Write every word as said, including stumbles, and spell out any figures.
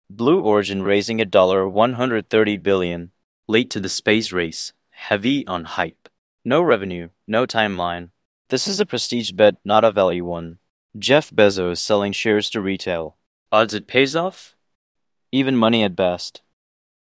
Blue Origin raising a dollar one hundred thirty billion. Late to the space race. Heavy on hype. No revenue, no timeline. This is a prestige bet, not a value one. Jeff Bezos selling shares to retail. Odds it pays off? Even money at best.